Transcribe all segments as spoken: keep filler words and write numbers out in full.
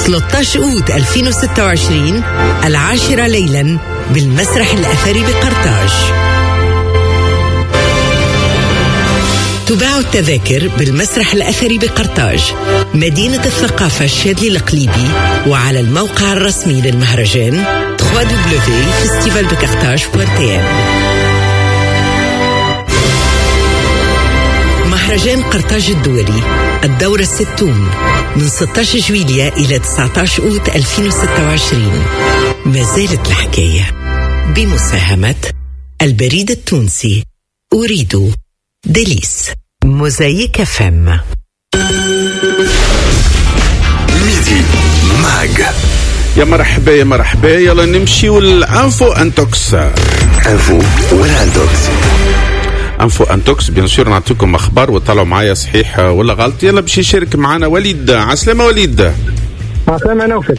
ثلاثة عشر أوت ألفين وستة وعشرين العاشرة ليلا بالمسرح الأثري بقرطاج. تباع التذاكر بالمسرح الأثري بقرطاج مدينة الثقافة الشاذلي القليبي، وعلى الموقع الرسمي للمهرجان دبليو دبليو دبليو دوت فيستيفال بقرطاج دوت تي ام. مهرجان قرطاج الدولي الدورة الستون من ستة عشر جويلية إلى تسعة عشر أوت ألفين وستة وعشرين. ما زالت الحكاية بمساهمة البريد التونسي أريد ديليس موزايك فم ميدي ماج. يا مرحبا يا مرحبا، يلا نمشي والانفو انتوكس. انفو ولا انتوكس؟ انفو انتوكس بيان سور، نعطيكم اخبار وطلعوا معايا صحيح ولا غلط. يلا باش يشارك معنا وليد. عسلامة وليد. عسلامة نوفل.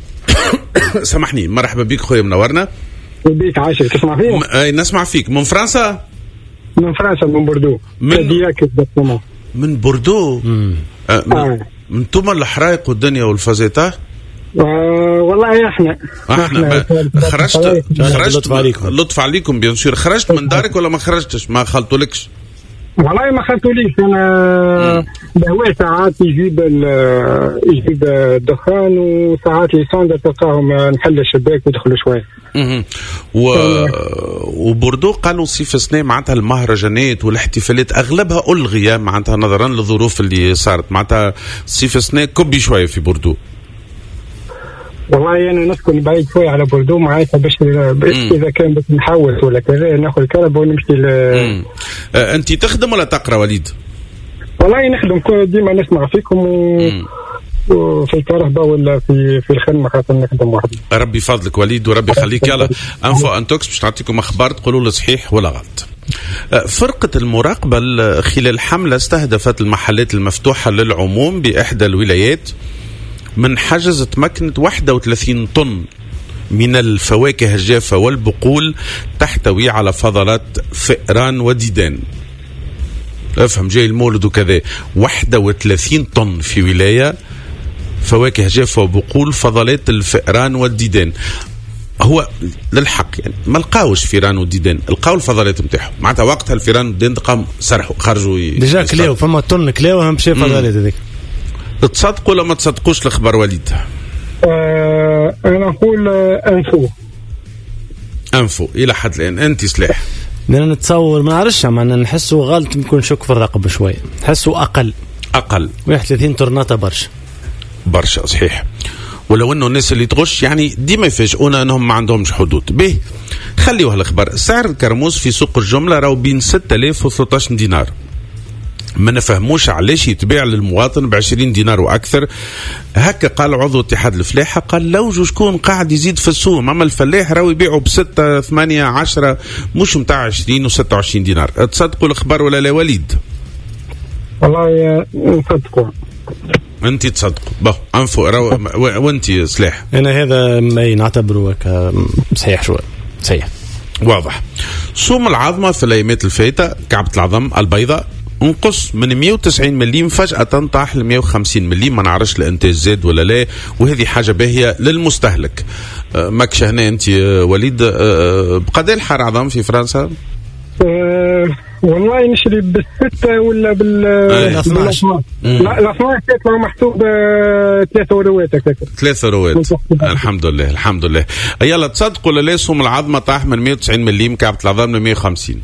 سامحني، مرحبا بك خويا، منورنا. بيك عايشة، تسمع فيك؟ م... اي نسمع فيك. من فرنسا؟ من فرنسا، من بوردو. من من, من بوردو. آه من... آه. من توم الحرايق والدنيا والفازيتا. آه والله احنا احنا خرجت خرجت لطف عليكم لطف عليكم بيان سور. خرجت من دارك ولا ما خرجتش؟ ما خلطولكش؟ والله ما خلطوليش انا. بهوى ساعات يجيب يجيب الدخان، وساعات ليساندر تلقاهم نحل الشباك ويدخلوا شويه. و... وبوردو قالوا صيف السنة معناتها المهرجانات والاحتفالات اغلبها الغي، معناتها نظرا للظروف اللي صارت. معناتها صيف السنة كبي شويه في بوردو. والله انا نسكن بعيد شويه على بوردو، معناتها باش اذا كان باش نحوس ولا كذا ناخذ الكهرباء ونمشي ل... أه انت تخدم ولا تقرا وليد؟ والله نخدم، ديما نسمع فيكم و... وفي الكهرباء ولا في في الخدمه، خاطر نخدم وحدي. ربي يفضلك وليد وربي يخليك. يلا انفو انتوكس باش نعطيكم اخبار تقولوا لي صحيح ولا غلط. فرقة المراقبة خلال حملة استهدفت المحلات المفتوحة للعموم بإحدى الولايات من حجز تمكنت واحد وثلاثين طن من الفواكه الجافة والبقول تحتوي على فضلات فئران وديدان. افهم، جاي المولد وكذا. واحد وثلاثين طن في ولاية فواكه جافة وبقول فضلات الفئران والديدان. هو للحق يعني ما لقاوش فيران وديدان، لقاو الفضلات نتاعهم. معناتها وقتها الفيران والديدان قام سرحوا خرجوا ي... ديجا كلاو، فما طن كلاو هم مشى فضلات هذيك. تصدقوا ولا ما تصدقوش الخبر وليد؟ آه انا نقول انفو انفو الى حد الان. انت سلاح؟ انا نتصور ما نعرفش، معنا نحسه غلط، يمكن شك في الرقم شويه، نحسه اقل اقل واحد وثلاثين طرناطه برشا برشا صحيح. ولو انه الناس اللي تغش يعني ديما يفاجئونا انهم ما عندهمش حدود. به خليوها الخبر. سعر الكرموز في سوق الجمله راهو بين ستة آلاف وثلاثة عشر دينار. ما نفهموش علاش يتباع للمواطن بعشرين دينار واكثر. هكا قال عضو اتحاد الفلاحه، قال لو شكون قاعد يزيد في السوق، اما الفلاح راهو يبيعوا بستة ثمانية عشرة مش متاع عشرين وستة وعشرين دينار. تصدقوا الخبر ولا لا وليد؟ والله نصدقوا. انت تصدقوا؟ باه انفو وانت سلاح؟ انا هذا ما نعتبره صحيح شويه صحيح واضح. صوم العظمه في الايامات الفايته، كعبه العظم البيضاء انقص من مئة وتسعين مليم فجأة طاح ل مئة وخمسين مليم. ما نعرفش الانتاج زاد ولا لا، وهذه حاجة باهية للمستهلك. أه ماكش هنا انت وليد. أه بقدر الحار عظام في فرنسا؟ أه والله نشري بالستة ولا بال اثنا عشر. لا لا اثنا عشر تطلع محسوب ثلاثة اوروات هكاك. ثلاثة اوروات الحمد لله الحمد لله. يلا تصدقوا ولا لا صوم العظمة طاح من مئة وتسعين مليم، كعبة العظام ل مئة وخمسين.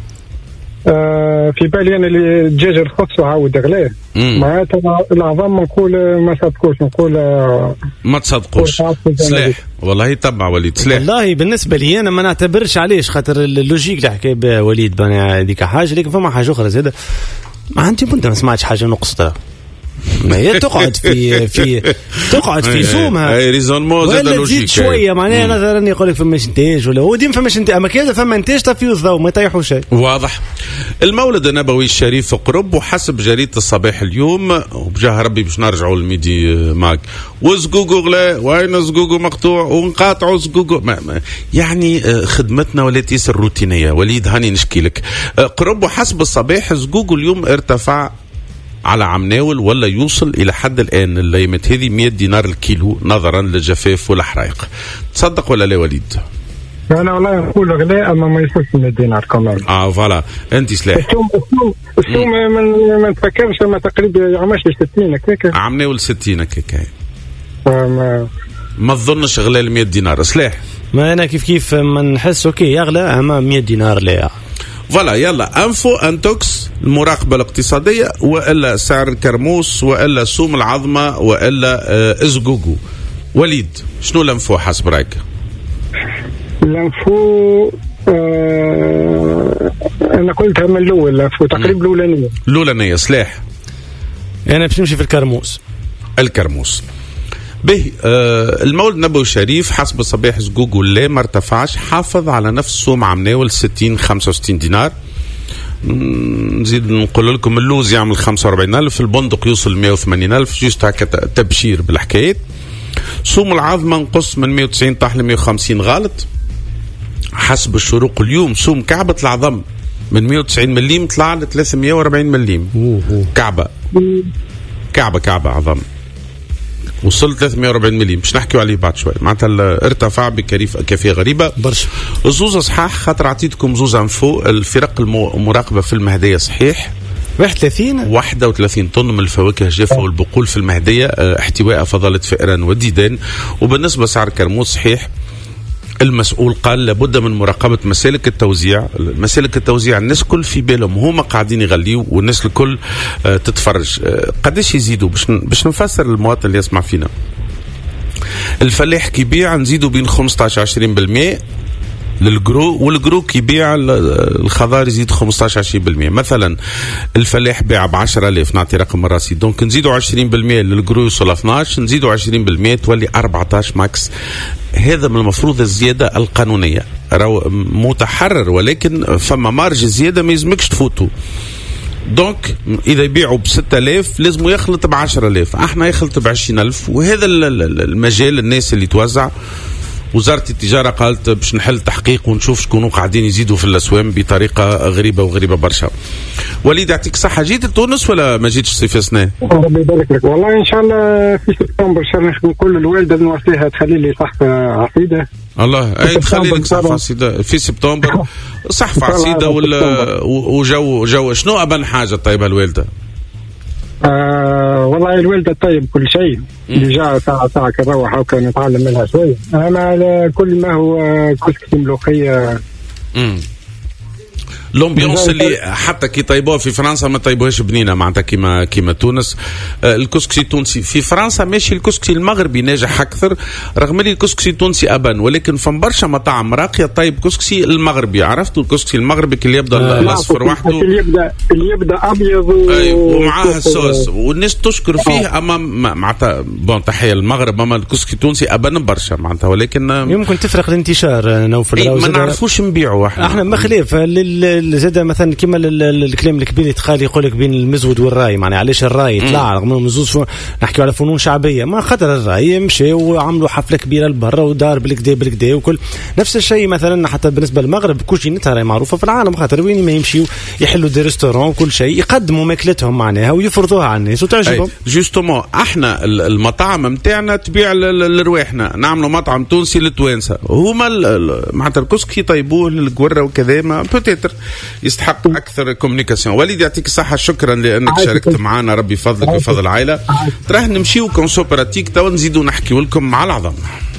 آه في بالي انا اللي الدجاج رخص وعاود غلاه، معناتها العظام نقول ما صدقوش، نقول آه ما تصدقوش. سلاح والله تبع وليد. سلاح والله بالنسبه لي انا ما نعتبرش علاش، خاطر اللوجيك اللي حكى بها وليد بنا هذيك حاجه، لكن فما حاجه اخرى زاده ما عندي بنت ما سمعتش حاجه نقصتها. ما هي تقعد في في تقعد في زومها اي ريزونمون زاد لوجيك شويه، معناها مثلا يقول لك فماش انتاج ولا هو ديما فماش انتاج، اما كذا فما انتاج طفيو الضوء ما يطيحوا شيء. واضح. المولد النبوي الشريف قرب، وحسب جريده الصباح اليوم وبجاه ربي باش نرجعوا للميدي ماك وزقوقو غلا وين زقوقو مقطوع ونقاطعوا زقوقو ما ما يعني خدمتنا ولات ياسر روتينيه. وليد هاني نشكي لك قرب، وحسب الصباح زقوقو اليوم ارتفع على عمناول ولا يوصل إلى حد الآن الأيامات هذه مئة دينار الكيلو نظرا للجفاف والحرائق. تصدق ولا لا وليد؟ انا والله نقول غلاء اما ما يوصلش مئة دينار كمان. اه فوالا. انت سلاح السوم السوم السوم ما ما نتفكرش ما تقريبا يعملش ستين هكاك. عمناول ستين هكاك. ما ما تظنش غلاء ال مئة دينار سلاح؟ ما انا كيف كيف ما نحس اوكي يغلى اما مئة دينار لا. فوالا يلا انفو انتوكس المراقبه الاقتصاديه والا سعر الكرموس والا سوم العظمه والا آه ازقوقو. وليد شنو الانفو حسب رايك؟ الانفو آه انا قلتها من الاول الانفو تقريبا الاولانيه الاولانيه سلاح. انا باش نمشي في الكرموس. الكرموس به. آه المولد النبوي الشريف حسب صباح زقوق ولا ما ارتفعش، حافظ على نفس سوم عمناول ستين خمسة وستين دينار. نزيد نقول لكم اللوز يعمل خمسة وأربعين ألف، البندق يوصل مئة وثمانين ألف، جيست هكا تبشير بالحكايات. سوم العظمة نقص من مئة وتسعين طاح ل مئة وخمسين غالط حسب الشروق اليوم. سوم كعبة العظم من مئة وتسعين مليم طلع ل ثلاثمئة وأربعين مليم. كعبة كعبة كعبة عظم وصل ثلاثمئة وأربعين مليم. باش نحكيو عليه بعد شوي. معناتها ارتفع بكيفية غريبة برشا. زوز صحاح خاطر عطيتكم زوز انفو. الفرق المراقبة في المهدية صحيح واحد وثلاثين واحد وثلاثين طن من الفواكه الجافة والبقول في المهدية احتواء فضلة فئران وديدان. وبالنسبة سعر كرموس صحيح المسؤول قال لابد من مراقبة مسالك التوزيع. مسالك التوزيع الناس كل في بالهم هما قاعدين يغليوا والناس الكل تتفرج. قديش يزيدوا باش باش نفسر المواطن اللي يسمع فينا. الفلاح كيبيع نزيدوا بين خمسطاش عشرين بالمئة للجرو، والجرو كيبيع الخضار يزيد خمسطاش عشرين بالمئة. مثلا الفلاح بيع بعشرة آلاف نعطي رقم راسي، دونك نزيدوا عشرين بالمئة للجرو يوصل اثناش، نزيدوا عشرين بالمئة تولي أربعطاش ماكس. هذا من المفروض الزيادة القانونية راهو متحرر، ولكن فما مارج زيادة ما يلزمكش تفوتوا. دونك إذا يبيعوا بستة آلاف لازم يخلط بعشرة آلاف، احنا يخلط بعشرين ألف. وهذا المجال الناس اللي توزع. وزارة التجارة قالت باش نحل تحقيق ونشوف شكونوا قاعدين يزيدوا في الأسوام بطريقة غريبة وغريبة برشا. وليد يعطيك صحة، جيت لتونس ولا ما جيتش صيف السنة؟ ربي يبارك لك. والله إن شاء الله في سبتمبر إن شاء الله نقول الوالدة نوصيها تخلي لي صحفة عصيدة. الله أي تخلي لك صحفة عصيدة في سبتمبر. صحفة عصيدة ولا وجو جو شنو أبن حاجة طيبة الوالدة؟ آه والله الوالدة طيب كل شيء. جاء ساعة ساعة كنروح أو كنتعلم منها شوية. أما كل ما هو كسكسي ملوخية. امم لومبيونس اللي حتى كي طيبوها في فرنسا ما طيبوهاش بنينه معناتها كيما كيما تونس. آه الكسكسي التونسي في فرنسا ماشي، الكسكسي المغربي ناجح اكثر رغم اللي الكسكسي التونسي ابان، ولكن فم برشا مطاعم راقيه طيب كسكسي المغربي. عرفتوا الكسكسي المغربي اللي يبدا آه الاصفر وحده اللي يبدا اللي يبدا ابيض و... أي ومعاه الصوص والناس تشكر فيه. اما معناتها بون تحيه المغرب، اما الكسكسي التونسي ابان برشا معناتها، ولكن يمكن تفرق الانتشار نوفل. إيه ما نعرفوش نبيعوا احنا احنا ما خلاف زاد مثلا كما الكلام الكبير يتخالي يقول لك بين المزود والراي. معناها علاش الراي طلع رغم انه مزوز نحكيو على فنون شعبيه، ما خاطر الراي مشى وعملوا حفله كبيره لبرا ودار بالكدا بالكدا وكل. نفس الشيء مثلا حتى بالنسبه للمغرب كوجينتها راهي معروفه في العالم، خاطر وين ما يمشيوا يحلوا دي ريستورون وكل شيء يقدموا ماكلتهم معناها ويفرضوها على الناس وتعجبهم. جوستومون احنا المطاعم نتاعنا تبيع لرواحنا، نعملوا مطعم تونسي للتوانسه هما معناتها الكسكي طيبوه للقوره وكذا، ما بوتيتر يستحق اكثر كومونيكاسيون. وليد يعطيك الصحه، شكرا لانك شاركت معنا، ربي يفضلك ويفضل العائله. راح نمشيو كونسو براتيك تو نزيدو نحكيو لكم مع العظم.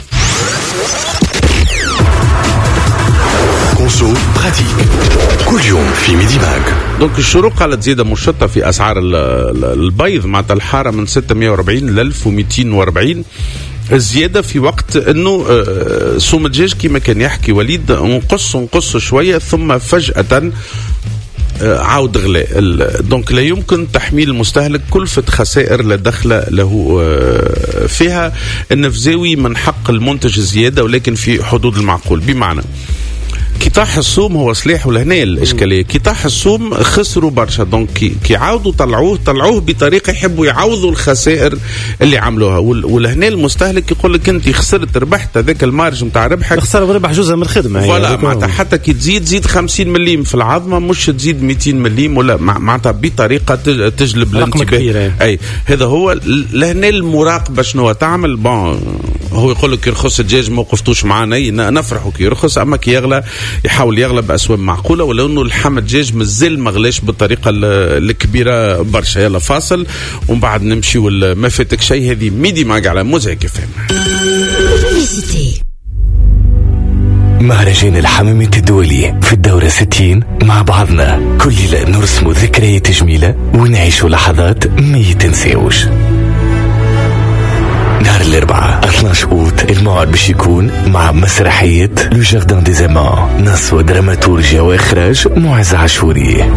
كونسو براتيك كل يوم في ميدي ماغ. دونك الشروق قالت زياده مشطه في اسعار البيض معناتها الحاره من ستمئة وأربعين ل ألف ومئتين وأربعين. الزيادة في وقت انه سوم الدجاج كما كان يحكي وليد نقص نقص شوية ثم فجأة عاود غلاء. دونك لا يمكن تحميل المستهلك كلفة خسائر لا دخل له فيها. النفزاوي من حق المنتج الزيادة ولكن في حدود المعقول. بمعنى كي طاح الصوم هو صليح ولهنا الاشكاليه، كي طاح الصوم خسروا برشا، دونك كي, كي عاودوا طلعوه طلعوه بطريقه يحبوا يعوضوا الخسائر اللي عملوها، ولهنا المستهلك يقول لك انت خسرت ربحت هذاك المارج نتاع ربحك، خسر وربح جزء من الخدمه. ولا معناتها حتى كي تزيد زيد خمسين مليم في العظمه، مش تزيد مئتين مليم، ولا معناتها بطريقه تجلب الانتباه. اي هذا هو لهنا المراقبه شنو تعمل. بون هو يقول لك يرخص الدجاج ما وقفتوش معنا، نفرحوا كي يرخص، اما كي يغلى يحاول يغلى باسواق معقوله، ولو انه اللحم الدجاج مازال ما غلاش بالطريقه الكبيره برشا. يلا فاصل ومن بعد نمشي، ما فاتك شيء. هذه ميدي ماج على موزعك فهم. مهرجان الحمامات الدولي في الدورة ستين مع بعضنا، كل ليلة نرسم ذكريات جميلة ونعيش لحظات ما يتنساوش. نهار الأربعاء اثناش أوت الموعد باش يكون مع مسرحية لو جاردان دي زمان، نص ودراماتورجيا وإخراج معز عاشوري.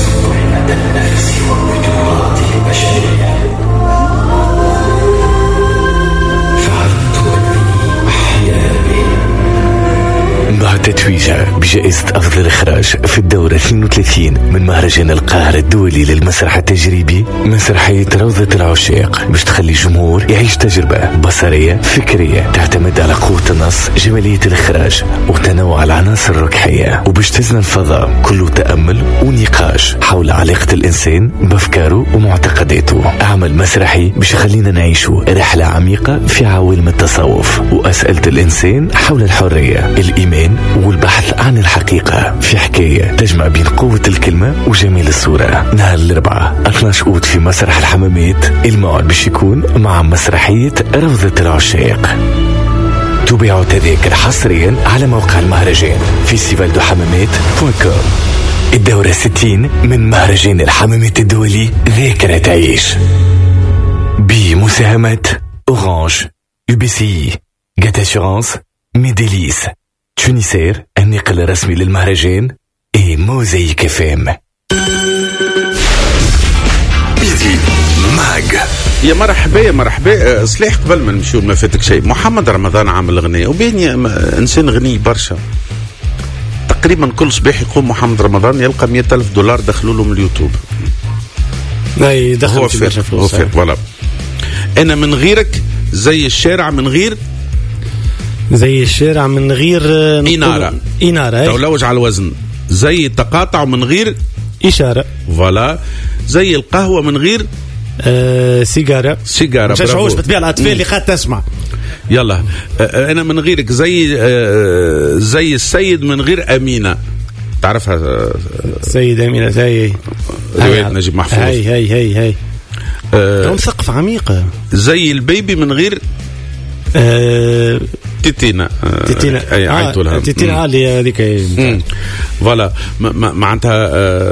مع تتويجها بجائزة أفضل إخراج في الدورة اثنين وثلاثين من مهرجان القاهرة الدولي للمسرح التجريبي، مسرحية روضة العشاق، باش تخلي الجمهور يعيش تجربة بصرية فكرية تعتمد على قوة النص، جمالية الإخراج وتنوع العناصر الركحية، وباش تزن الفضاء كله تأمل ونقاش حول علاقة الإنسان بأفكاره ومعتقداته. عمل مسرحي باش يخلينا نعيشوا رحلة عميقة في عوالم التصوف وأسئلة الإنسان حول الحرية، الإيمان والبحث عن الحقيقة، في حكاية تجمع بين قوة الكلمة وجمال الصورة. نهار الأربعاء اثناش أوت في مسرح الحمامات، الموعد باش يكون مع مسرحية روضة العشاق. تباعوا تذاكر حصريا على موقع المهرجان فيستيفال دو حمامات دوت كوم. الدورة ستين من مهرجان الحمامات الدولي، ذاكرة تعيش، بمساهمة أورانج، يو بي سي، جات أسيورانس، ميديليس، تونيسير النقل الرسمي للمهرجان، اي موزايك فام. ميدي ماج. يا مرحبا يا مرحبا. صليح قبل ما نمشيو ما فاتك شيء، محمد رمضان عامل غنية وبين انسان غني برشا، تقريبا كل صباح يقوم محمد رمضان يلقى مئة ألف دولار دخلوا له من اليوتيوب. اي دخل في برشا فلوس. فوالا. انا من غيرك زي الشارع من غير زي الشارع من غير إنارة إنارة تولوج على الوزن، زي التقاطع من غير إشارة، فوالا، زي القهوة من غير آه سيجارة سيجارة. مش شعوش بتبيع الأطفال اللي خد تسمع. يلا آه أنا من غيرك زي آه زي السيد من غير أمينة، تعرفها آه سيد أمينة، زي رواية نجيب محفوظ. هاي هاي هاي هاي آه سقف عميقة. زي البيبي من غير آه تيتينا. تيتينا اي عيطوا لها تيتينا عالية هذيك فوالا. معناتها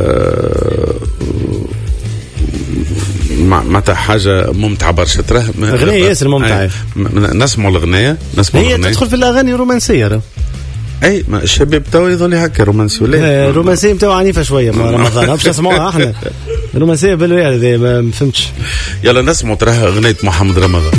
معناتها حاجة ممتعة برشا. تراه أغنية ياسر ممتعة. نسمعوا الأغنية، نسمعوا هي الأغنية. تدخل في الأغاني الرومانسية. اي ما الشباب تو يظل هكا رومانسي ولا الرومانسية نتاعو عنيفة شوية مع رمضان، باش نسمعوها احنا الرومانسية بالوالد ما فهمتش. يلا نسمعوا تراها أغنية محمد رمضان.